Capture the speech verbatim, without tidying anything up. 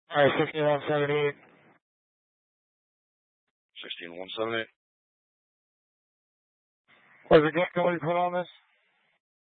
All right, sixteen one seventy-eight. sixteen one seventy-eight. Was the get going put on this?